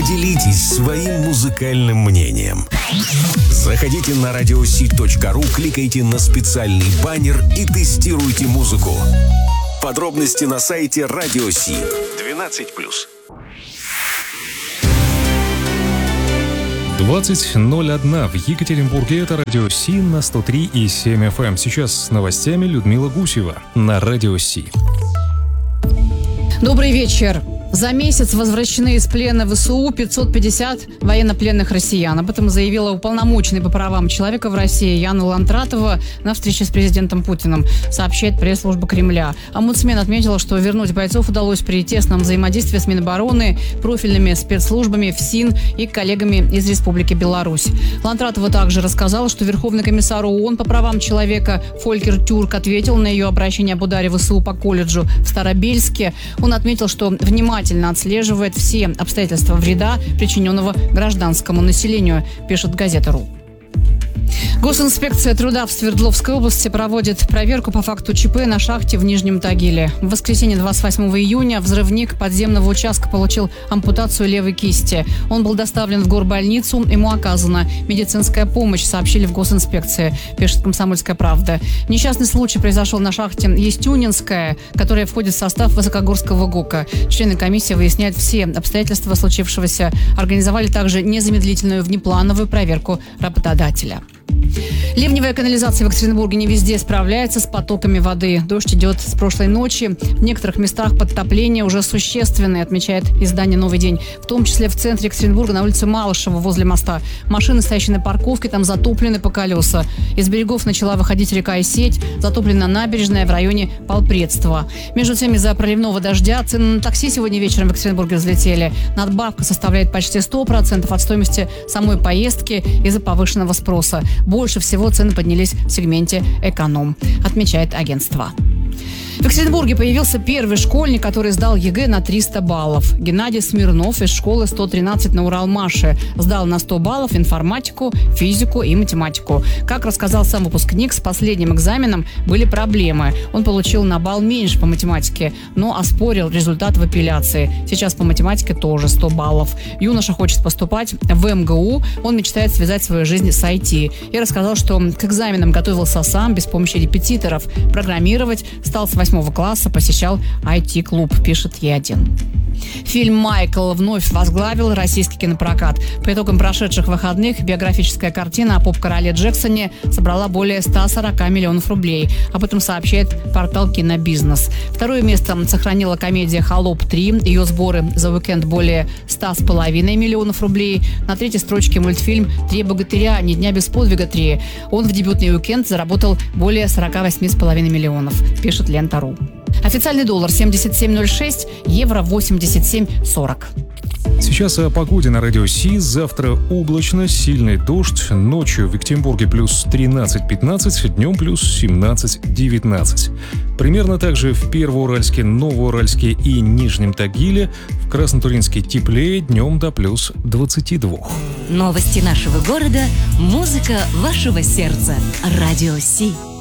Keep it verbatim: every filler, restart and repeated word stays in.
Поделитесь своим музыкальным мнением. Заходите на радиоси точка ру, кликайте на специальный баннер и тестируйте музыку. Подробности на сайте Радиоси. двенадцать плюс. двадцать ноль один в Екатеринбурге. Это Радио Си на сто три и семь эф эм. Сейчас с новостями Людмила Гусева на Радио Си. Добрый вечер. За месяц возвращены из плена ВСУ пятьсот пятьдесят военнопленных россиян. Об этом заявила уполномоченный по правам человека в России Яна Лантратова на встрече с президентом Путиным, сообщает пресс-служба Кремля. Омбудсмен отметила, что вернуть бойцов удалось при тесном взаимодействии с Минобороны, профильными спецслужбами, ФСИН и коллегами из Республики Беларусь. Лантратова также рассказала, что Верховный комиссар ООН по правам человека Фолькер Тюрк ответил на ее обращение об ударе ВСУ по колледжу в Старобельске. Он отметил, что внимательно отслеживает все обстоятельства вреда, причиненного гражданскому населению, пишет газета.ру. Госинспекция труда в Свердловской области проводит проверку по факту ЧП на шахте в Нижнем Тагиле. В воскресенье двадцать восьмого июня взрывник подземного участка получил ампутацию левой кисти. Он был доставлен в горбольницу, ему оказана медицинская помощь, сообщили в госинспекции, пишет «Комсомольская правда». Несчастный случай произошел на шахте Естюнинская, которая входит в состав Высокогорского ГОКа. Члены комиссии выясняют все обстоятельства случившегося. Организовали также незамедлительную внеплановую проверку работодателя. Ливневая канализация в Екатеринбурге не везде справляется с потоками воды. Дождь идет с прошлой ночи. В некоторых местах подтопления уже существенные, отмечает издание «Новый день». В том числе в центре Екатеринбурга на улице Малышева возле моста. Машины, стоящие на парковке, там затоплены по колеса. Из берегов начала выходить река Исеть. Затоплена набережная в районе Полпредства. Между тем, из-за проливного дождя цены на такси сегодня вечером в Екатеринбурге взлетели. Надбавка составляет почти сто процентов от стоимости самой поездки из-за повышенного спроса. Больше всего цены поднялись в сегменте «Эконом», отмечает агентство. В Екатеринбурге появился первый школьник, который сдал ЕГЭ на триста баллов. Геннадий Смирнов из школы сто тринадцать на Уралмаше сдал на сто баллов информатику, физику и математику. Как рассказал сам выпускник, с последним экзаменом были проблемы. Он получил на балл меньше по математике, но оспорил результат в апелляции. Сейчас по математике тоже сто баллов. Юноша хочет поступать в эм гэ у. Он мечтает связать свою жизнь с ай ти. И рассказал, что к экзаменам готовился сам, без помощи репетиторов. Программировать стал с восьмого класса, посещал ай ти-клуб, пишет Е один. Фильм «Майкл» вновь возглавил российский кинопрокат. По итогам прошедших выходных биографическая картина о поп-короле Джексоне собрала более ста сорока миллионов рублей. Об этом сообщает портал «Кинобизнес». Второе место сохранила комедия «Холоп три». Ее сборы за уикенд более ста с половиной миллионов рублей. На третьей строчке мультфильм «Три богатыря. Ни дня без подвига три». Он в дебютный уикенд заработал более сорока восьми с половиной миллионов, пишет Лента.ру. Официальный доллар семьдесят семь ноль шесть, евро восемьдесят семь сорок. Сейчас о погоде на Радио Си. Завтра облачно, сильный дождь. Ночью в Екатеринбурге плюс тринадцать пятнадцать, днем плюс семнадцать девятнадцать. Примерно так же в Первоуральске, Новоуральске и Нижнем Тагиле. В Краснотурьинске теплее, днем до плюс двадцати двух. Новости нашего города, музыка вашего сердца. Радио Си.